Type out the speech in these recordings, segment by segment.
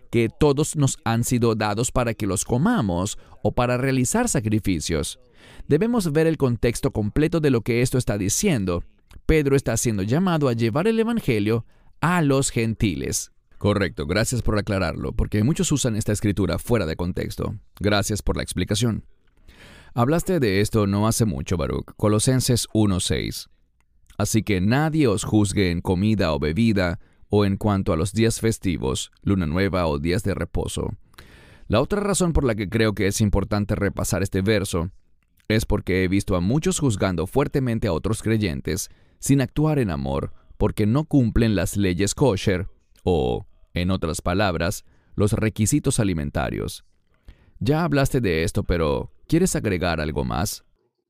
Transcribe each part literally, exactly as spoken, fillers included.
que todos nos han sido dados para que los comamos o para realizar sacrificios. Debemos ver el contexto completo de lo que esto está diciendo. Pedro está siendo llamado a llevar el Evangelio a los gentiles. Correcto, gracias por aclararlo, porque muchos usan esta escritura fuera de contexto. Gracias por la explicación. Hablaste de esto no hace mucho, Baruch. Colosenses uno seis. Así que nadie os juzgue en comida o bebida, o en cuanto a los días festivos, luna nueva o días de reposo. La otra razón por la que creo que es importante repasar este verso es porque he visto a muchos juzgando fuertemente a otros creyentes sin actuar en amor, porque no cumplen las leyes kosher, o, en otras palabras, los requisitos alimentarios. Ya hablaste de esto, pero ¿quieres agregar algo más?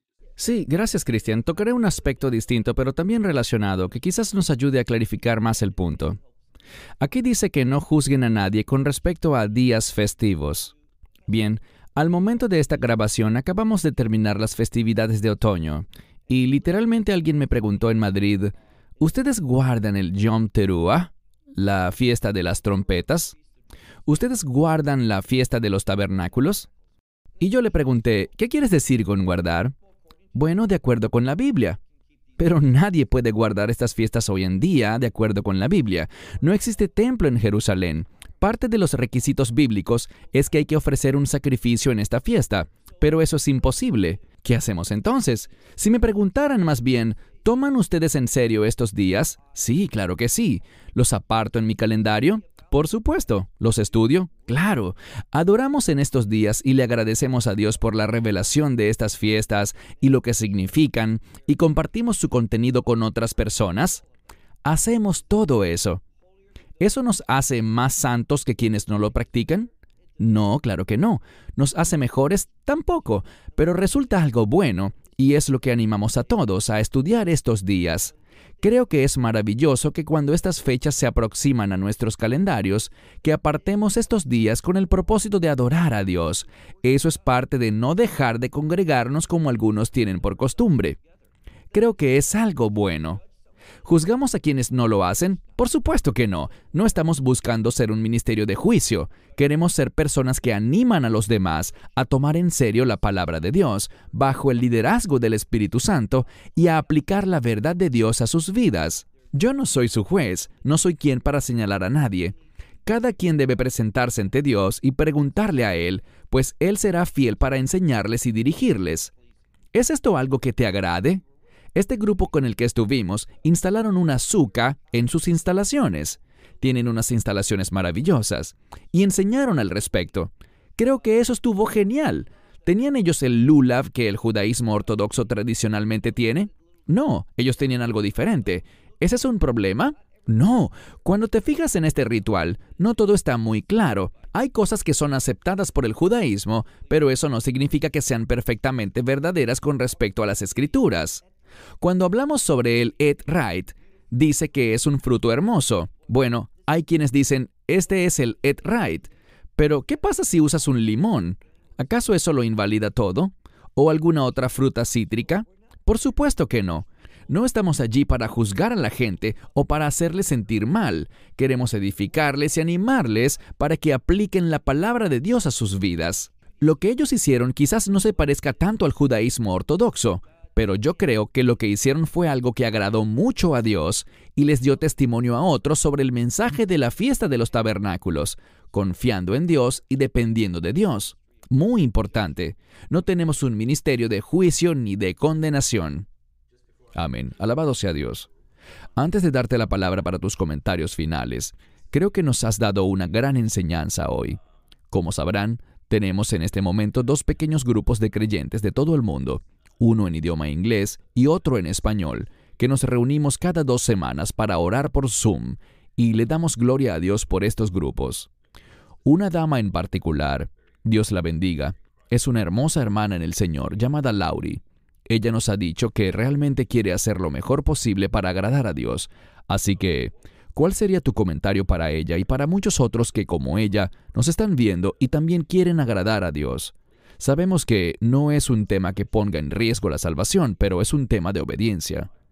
Sí, gracias, Cristian. Tocaré un aspecto distinto, pero también relacionado, que quizás nos ayude a clarificar más el punto. Aquí dice que no juzguen a nadie con respecto a días festivos. Bien, al momento de esta grabación acabamos de terminar las festividades de otoño, y literalmente alguien me preguntó en Madrid, ¿ustedes guardan el Yom Teruah, la fiesta de las trompetas? ¿Ustedes guardan la fiesta de los tabernáculos? Y yo le pregunté, ¿qué quieres decir con guardar? Bueno, de acuerdo con la Biblia. Pero nadie puede guardar estas fiestas hoy en día de acuerdo con la Biblia. No existe templo en Jerusalén. Parte de los requisitos bíblicos es que hay que ofrecer un sacrificio en esta fiesta. Pero eso es imposible. ¿Qué hacemos entonces? Si me preguntaran más bien, ¿toman ustedes en serio estos días? Sí, claro que sí. ¿Los aparto en mi calendario? Por supuesto. ¿Los estudio? Claro. Adoramos en estos días y le agradecemos a Dios por la revelación de estas fiestas y lo que significan, y compartimos su contenido con otras personas. Hacemos todo eso. ¿Eso nos hace más santos que quienes no lo practican? No, claro que no. ¿Nos hace mejores? Tampoco. Pero resulta algo bueno, y es lo que animamos a todos a estudiar estos días. Creo que es maravilloso que cuando estas fechas se aproximan a nuestros calendarios, que apartemos estos días con el propósito de adorar a Dios. Eso es parte de no dejar de congregarnos como algunos tienen por costumbre. Creo que es algo bueno. ¿Juzgamos a quienes no lo hacen? Por supuesto que no. No estamos buscando ser un ministerio de juicio. Queremos ser personas que animan a los demás a tomar en serio la palabra de Dios, bajo el liderazgo del Espíritu Santo, y a aplicar la verdad de Dios a sus vidas. Yo no soy su juez, no soy quien para señalar a nadie. Cada quien debe presentarse ante Dios y preguntarle a Él, pues Él será fiel para enseñarles y dirigirles. ¿Es esto algo que te agrade? Este grupo con el que estuvimos instalaron una suca en sus instalaciones. Tienen unas instalaciones maravillosas. Y enseñaron al respecto. Creo que eso estuvo genial. ¿Tenían ellos el lulav que el judaísmo ortodoxo tradicionalmente tiene? No, ellos tenían algo diferente. ¿Ese es un problema? No. Cuando te fijas en este ritual, no todo está muy claro. Hay cosas que son aceptadas por el judaísmo, pero eso no significa que sean perfectamente verdaderas con respecto a las escrituras. Cuando hablamos sobre el et right, dice que es un fruto hermoso. Bueno, hay quienes dicen, este es el et right. Pero, ¿qué pasa si usas un limón? ¿Acaso eso lo invalida todo? ¿O alguna otra fruta cítrica? Por supuesto que no. No estamos allí para juzgar a la gente o para hacerles sentir mal. Queremos edificarles y animarles para que apliquen la palabra de Dios a sus vidas. Lo que ellos hicieron quizás no se parezca tanto al judaísmo ortodoxo, pero yo creo que lo que hicieron fue algo que agradó mucho a Dios y les dio testimonio a otros sobre el mensaje de la fiesta de los tabernáculos, confiando en Dios y dependiendo de Dios. Muy importante, no tenemos un ministerio de juicio ni de condenación. Amén. Alabado sea Dios. Antes de darte la palabra para tus comentarios finales, creo que nos has dado una gran enseñanza hoy. Como sabrán, tenemos en este momento dos pequeños grupos de creyentes de todo el mundo, uno en idioma inglés y otro en español, que nos reunimos cada dos semanas para orar por Zoom, y le damos gloria a Dios por estos grupos. Una dama en particular, Dios la bendiga, es una hermosa hermana en el Señor llamada Laurie. Ella nos ha dicho que realmente quiere hacer lo mejor posible para agradar a Dios, así que, ¿cuál sería tu comentario para ella y para muchos otros que, como ella, nos están viendo y también quieren agradar a Dios? Sabemos que no es un tema que ponga en riesgo la salvación, pero es un tema de obediencia.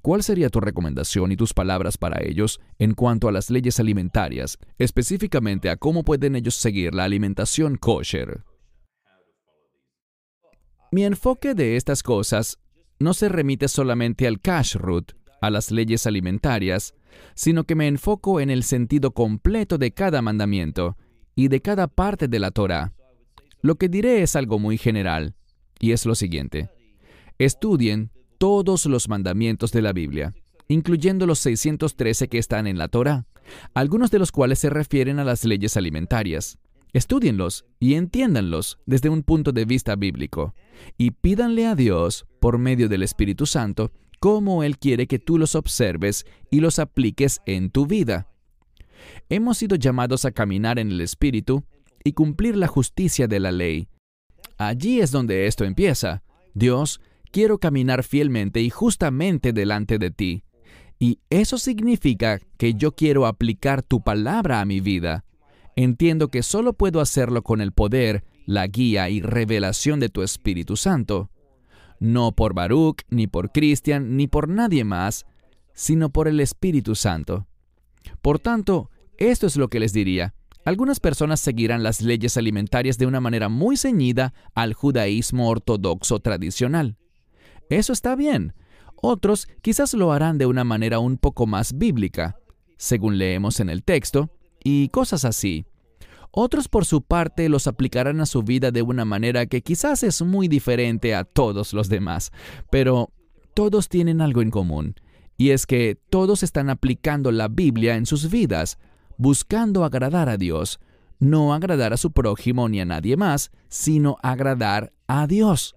¿Cuál sería tu recomendación y tus palabras para ellos en cuanto a las leyes alimentarias, específicamente a cómo pueden ellos seguir la alimentación kosher? Mi enfoque de estas cosas no se remite solamente al kashrut, a las leyes alimentarias, sino que me enfoco en el sentido completo de cada mandamiento y de cada parte de la Torá. Lo que diré es algo muy general, y es lo siguiente. Estudien todos los mandamientos de la Biblia, incluyendo los seiscientos trece que están en la Torá, algunos de los cuales se refieren a las leyes alimentarias. Estúdienlos y entiéndanlos desde un punto de vista bíblico, y pídanle a Dios, por medio del Espíritu Santo, cómo Él quiere que tú los observes y los apliques en tu vida. Hemos sido llamados a caminar en el Espíritu y cumplir la justicia de la ley. Allí es donde esto empieza. Dios, quiero caminar fielmente y justamente delante de ti. Y eso significa que yo quiero aplicar tu palabra a mi vida. Entiendo que solo puedo hacerlo con el poder, la guía y revelación de tu Espíritu Santo. No por Baruch, ni por Cristian, ni por nadie más, sino por el Espíritu Santo. Por tanto, esto es lo que les diría. Algunas personas seguirán las leyes alimentarias de una manera muy ceñida al judaísmo ortodoxo tradicional. Eso está bien. Otros quizás lo harán de una manera un poco más bíblica, según leemos en el texto, y cosas así. Otros, por su parte, los aplicarán a su vida de una manera que quizás es muy diferente a todos los demás, pero todos tienen algo en común, y es que todos están aplicando la Biblia en sus vidas, buscando agradar a Dios, no agradar a su prójimo ni a nadie más, sino agradar a Dios.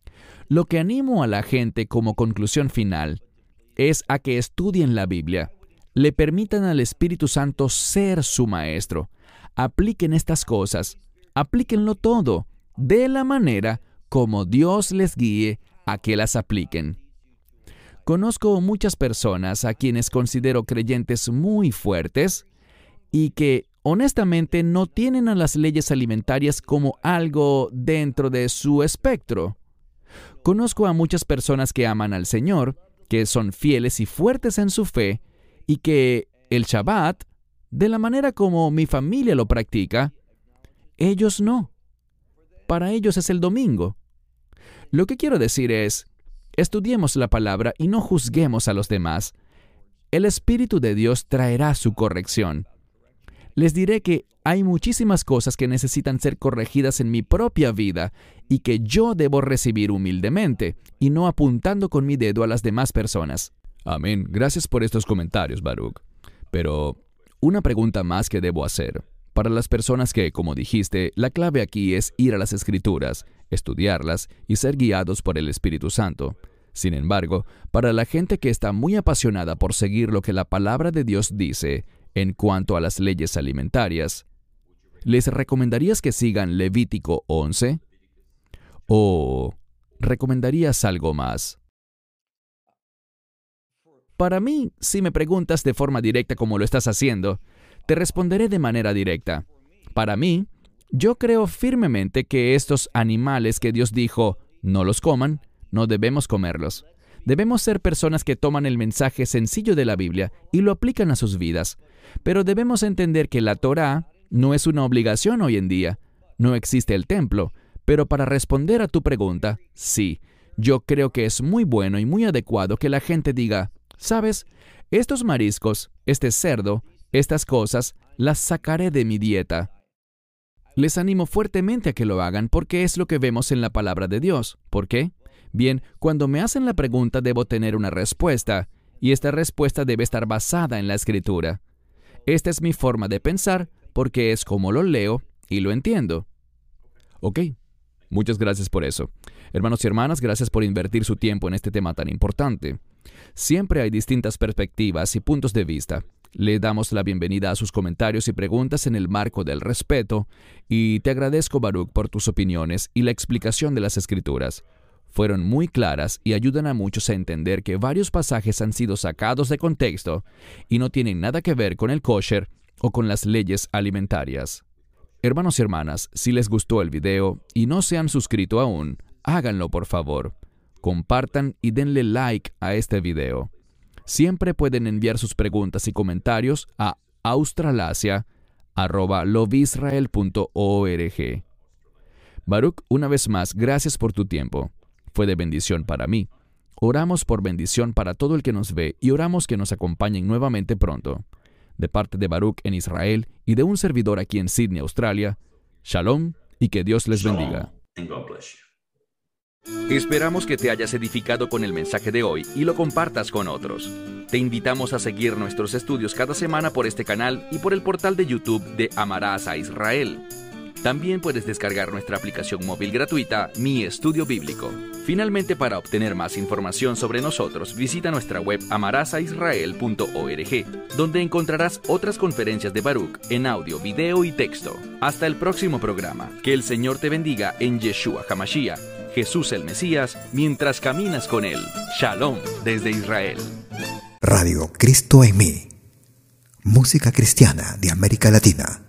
Lo que animo a la gente como conclusión final es a que estudien la Biblia, le permitan al Espíritu Santo ser su maestro, apliquen estas cosas, aplíquenlo todo, de la manera como Dios les guíe a que las apliquen. Conozco muchas personas a quienes considero creyentes muy fuertes y que honestamente no tienen a las leyes alimentarias como algo dentro de su espectro. Conozco a muchas personas que aman al Señor, que son fieles y fuertes en su fe, y que el Shabbat, de la manera como mi familia lo practica, ellos no. Para ellos es el domingo. Lo que quiero decir es, estudiemos la palabra y no juzguemos a los demás. El Espíritu de Dios traerá su corrección. Les diré que hay muchísimas cosas que necesitan ser corregidas en mi propia vida y que yo debo recibir humildemente y no apuntando con mi dedo a las demás personas. Amén. Gracias por estos comentarios, Baruch. Pero una pregunta más que debo hacer. Para las personas que, como dijiste, la clave aquí es ir a las Escrituras, estudiarlas y ser guiados por el Espíritu Santo. Sin embargo, para la gente que está muy apasionada por seguir lo que la palabra de Dios dice en cuanto a las leyes alimentarias, ¿les recomendarías que sigan Levítico once? ¿O recomendarías algo más? Para mí, si me preguntas de forma directa como lo estás haciendo, te responderé de manera directa. Para mí, yo creo firmemente que estos animales que Dios dijo, no los coman, no debemos comerlos. Debemos ser personas que toman el mensaje sencillo de la Biblia y lo aplican a sus vidas. Pero debemos entender que la Torá no es una obligación hoy en día. No existe el templo. Pero para responder a tu pregunta, sí, yo creo que es muy bueno y muy adecuado que la gente diga, ¿sabes? Estos mariscos, este cerdo, estas cosas, las sacaré de mi dieta. Les animo fuertemente a que lo hagan porque es lo que vemos en la palabra de Dios. ¿Por qué? Bien, cuando me hacen la pregunta debo tener una respuesta, y esta respuesta debe estar basada en la Escritura. Esta es mi forma de pensar porque es como lo leo y lo entiendo. Ok, muchas gracias por eso. Hermanos y hermanas, gracias por invertir su tiempo en este tema tan importante. Siempre hay distintas perspectivas y puntos de vista. Le damos la bienvenida a sus comentarios y preguntas en el marco del respeto, y te agradezco, Baruch, por tus opiniones y la explicación de las Escrituras. Fueron muy claras y ayudan a muchos a entender que varios pasajes han sido sacados de contexto y no tienen nada que ver con el kosher o con las leyes alimentarias. Hermanos y hermanas, si les gustó el video y no se han suscrito aún, háganlo por favor. Compartan y denle like a este video. Siempre pueden enviar sus preguntas y comentarios a australasia arroba lovisrael punto org. Baruch, una vez más, gracias por tu tiempo. Fue de bendición para mí. Oramos por bendición para todo el que nos ve y oramos que nos acompañen nuevamente pronto. De parte de Baruch en Israel y de un servidor aquí en Sydney, Australia, Shalom y que Dios les bendiga. Esperamos que te hayas edificado con el mensaje de hoy y lo compartas con otros. Te invitamos a seguir nuestros estudios cada semana por este canal y por el portal de YouTube de Amarás a Israel. También puedes descargar nuestra aplicación móvil gratuita, Mi Estudio Bíblico. Finalmente, para obtener más información sobre nosotros, visita nuestra web amarás a israel punto org, donde encontrarás otras conferencias de Baruch en audio, video y texto. Hasta el próximo programa. Que el Señor te bendiga en Yeshua HaMashiach, Jesús el Mesías, mientras caminas con Él. Shalom desde Israel. Radio Cristo en mí. Música cristiana de América Latina.